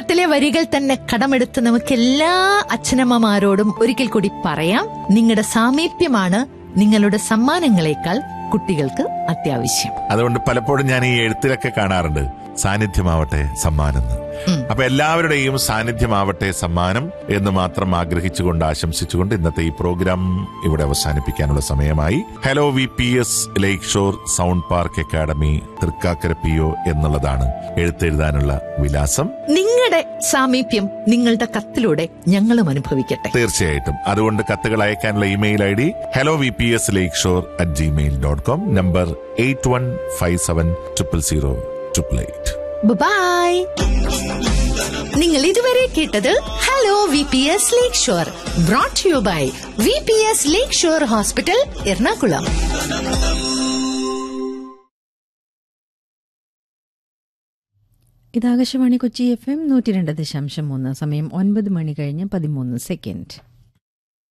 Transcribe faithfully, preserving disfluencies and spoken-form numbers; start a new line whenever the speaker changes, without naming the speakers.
തുടക്കത്തിലെ വരികൾ തന്നെ കടമെടുത്ത് നമുക്ക് എല്ലാ അച്ഛനമ്മമാരോടും ഒരിക്കൽ കൂടി പറയാം, നിങ്ങളുടെ സാമീപ്യമാണ് നിങ്ങളുടെ സമ്മാനങ്ങളെക്കാൾ കുട്ടികൾക്ക് അത്യാവശ്യം.
അതുകൊണ്ട് പലപ്പോഴും ഞാൻ ഈ എഴുത്തിലൊക്കെ കാണാറുണ്ട് സാന്നിധ്യമാവട്ടെ സമ്മാനം. അപ്പൊ എല്ലാവരുടെയും സാന്നിധ്യമാവട്ടെ സമ്മാനം എന്ന് മാത്രം ആഗ്രഹിച്ചുകൊണ്ട് ആശംസിച്ചുകൊണ്ട് ഇന്നത്തെ ഈ പ്രോഗ്രാം ഇവിടെ അവസാനിപ്പിക്കാനുള്ള സമയമായി. ഹലോ വി പി എസ് ലേക്ക് shore sound park academy Thrikkakara P O എന്നുള്ളതാണ് എഴുത്തെഴുതാനുള്ള വിലാസം.
നിങ്ങളുടെ സാമീപ്യം നിങ്ങളുടെ കത്തിലൂടെ ഞങ്ങളും അനുഭവിക്കട്ടെ.
തീർച്ചയായിട്ടും. അതുകൊണ്ട് കത്തുകൾ അയക്കാനുള്ള email I D hello V P S lake shore at Gmail dot com, number eight one five seven triple zero triple eight.
By. നിങ്ങൾ ഇതുവരെ കേട്ടത് hello V P S lake shore, brought you by V P S lake shore hospital, Ernakulam.
ഇത് Akashvani Kochi F M നൂറ്റി രണ്ട് ദശാംശം മൂന്ന്. സമയം ഒൻപത് മണി കഴിഞ്ഞ് പതിമൂന്ന് സെക്കൻഡ്.